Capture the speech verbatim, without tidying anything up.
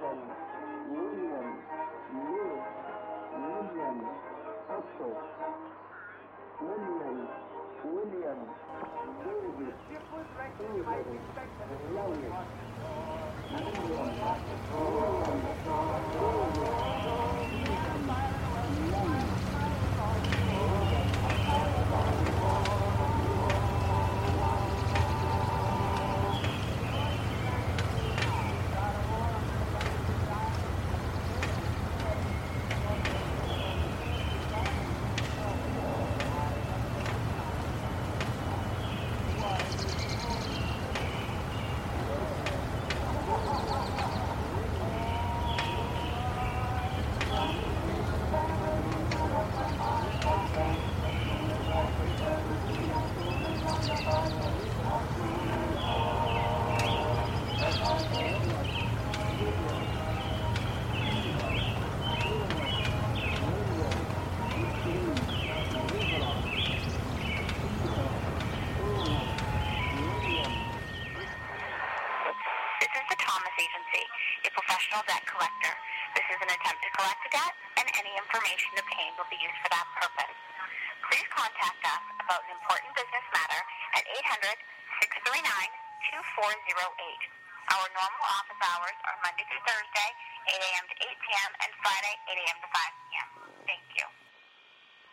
Wilson, William, Liz, William, Otto, William, William, David, Susan, Lois, William, William, debt collector. This is an attempt to collect a debt, and any information obtained will be used for that purpose. Please contact us about an important business matter at eight hundred, six three nine, two four zero eight. Our normal office hours are Monday through Thursday, eight a.m. to eight p.m., and Friday, eight a.m. to five p.m.